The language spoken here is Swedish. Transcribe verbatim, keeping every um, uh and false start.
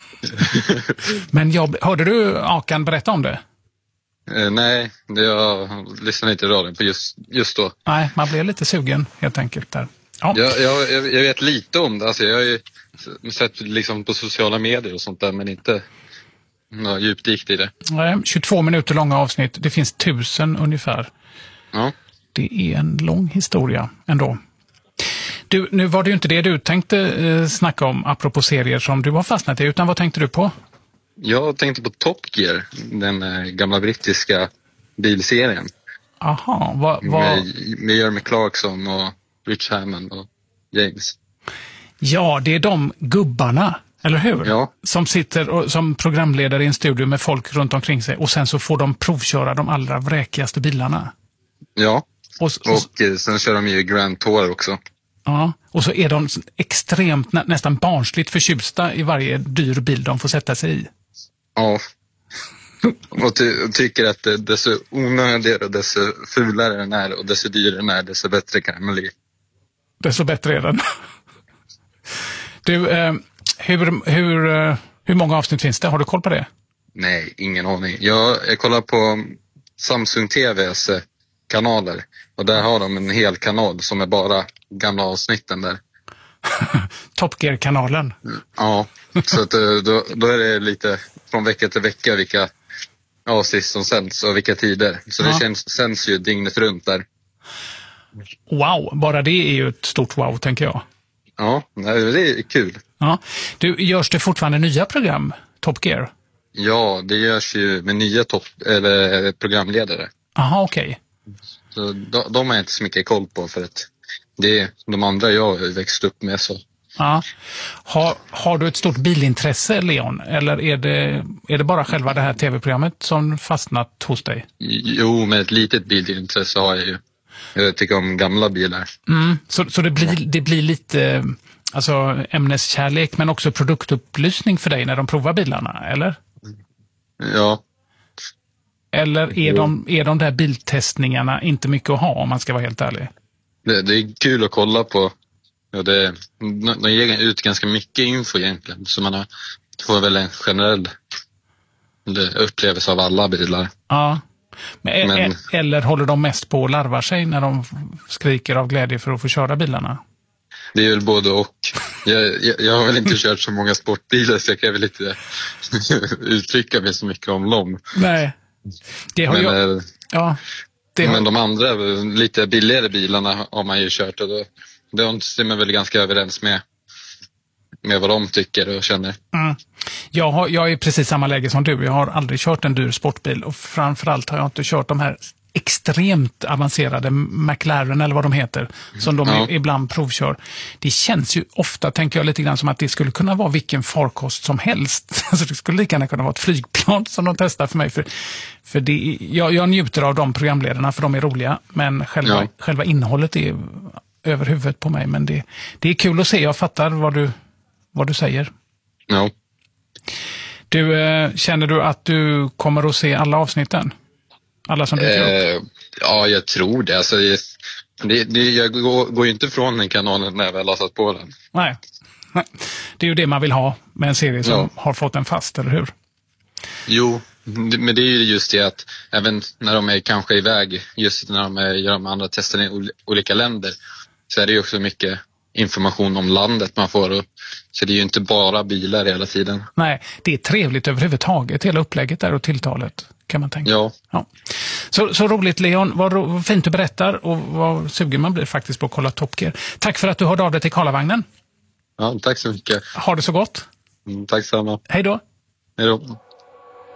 Men jag, hörde du Akan berätta om det? Eh, nej, det jag lyssnade inte i radion på just, just då. Nej, man blev lite sugen helt enkelt där. Ja. Jag, jag, jag vet lite om det. Alltså, jag har ju sett liksom på sociala medier och sånt där, men inte något djupdykt i det. Nej, tjugotvå minuter långa avsnitt. Det finns tusen ungefär. Ja. Det är en lång historia ändå. Du, nu var det ju inte det du tänkte eh, snacka om apropå serier som du har fastnat i, utan vad tänkte du på? Jag tänkte på Top Gear, den eh, gamla brittiska bilserien. Aha, vad... vad... Med, med Jeremy Clarkson och Rich Hammond och James. Ja, det är de gubbarna, eller hur? Ja. Som sitter och, som programledare i en studio med folk runt omkring sig och sen så får de provköra de allra vräkigaste bilarna. Ja, och, och, och eh, sen kör de ju Grand Tour också. Ja, och så är de extremt, nä, nästan barnsligt förtjusta i varje dyr bil de får sätta sig i. Ja, och, ty- och tycker att det, desto onödigare och desto fulare den är och desto dyrare den är, desto bättre kan den bli. Desto bättre är den. Du, eh, hur, hur, eh, hur många avsnitt finns det? Har du koll på det? Nej, ingen aning. Jag, jag kollar på Samsung T V:s kanaler och där har de en hel kanal som är bara gamla avsnitten där. Top Gear-kanalen. Ja, så att, då, då är det lite från vecka till vecka vilka avsnitt som sänds och vilka tider. Så ja. det känns, sänds ju dygnet runt där. Wow, bara det är ju ett stort wow, tänker jag. Ja, det är kul. Ja. Du, görs det fortfarande nya program, Top Gear? Ja, det görs ju med nya topp, eller programledare. Aha, okej. Okay. Så de, de har jag inte så mycket koll på för att det är de andra jag har växt upp med. Så. Ja. Har, har du ett stort bilintresse, Leon? Eller är det, är det bara själva det här tv-programmet som fastnat hos dig? Jo, med ett litet bilintresse har jag ju. Jag tycker om gamla bilar. Mm, så så det, blir, det blir lite alltså, ämneskärlek men också produktupplysning för dig när de provar bilarna, eller? Ja. Eller är de, är de där biltestningarna inte mycket att ha om man ska vara helt ärlig? Det, det är kul att kolla på. Ja, det, de ger ut ganska mycket info egentligen. Så man har, får väl en generell upplevelse av alla bilar. Ja. Men, Men, eller håller de mest på att larva sig när de skriker av glädje för att få köra bilarna? Det är väl både och. Jag, jag, jag har väl inte kört så många sportbilar så jag kan väl inte uttrycka mig så mycket om dem. Nej. Det har men, jag... Ja, det har... men de andra lite billigare bilarna har man ju kört och då, de stämmer väl ganska överens med, med vad de tycker och känner. Mm. Jag, har, jag är i precis samma läge som du. Jag har aldrig kört en dyr sportbil och framförallt har jag inte kört de här extremt avancerade McLaren eller vad de heter som de ja. ibland provkör. Det känns ju ofta, tänker jag lite grann, som att det skulle kunna vara vilken farkost som helst. Alltså det skulle lika gärna kunna vara ett flygplan som de testar för mig. För, för det, jag, jag njuter av de programledarna för de är roliga, men själva, ja. själva innehållet är över huvudet på mig. Men det, det är kul att se, jag fattar vad du, vad du säger. Ja. Du, känner du att du kommer att se alla avsnitten? Alla som dyker eh, upp? Ja, jag tror det. Alltså, det, det jag går, går ju inte från den kanalen när jag väl har satt på den. Nej. Det är ju det man vill ha med en serie som ja. har fått en fast, eller hur? Jo, men det är ju just det att även när de är kanske iväg, just när de är, gör de andra testerna i olika länder, så är det ju också mycket information om landet man får. Och, så det är ju inte bara bilar hela tiden. Nej, det är trevligt överhuvudtaget, hela upplägget där och tilltalet, kan man tänka. Ja. ja. Så, så roligt, Leon. Vad, ro, vad fint du berättar och vad sugen man blir faktiskt på att kolla Top Gear. Tack för att du hörde av dig till Karlavagnen. Ja, tack så mycket. Ha det så gott. Mm, tack samma. Hej då. Hej då.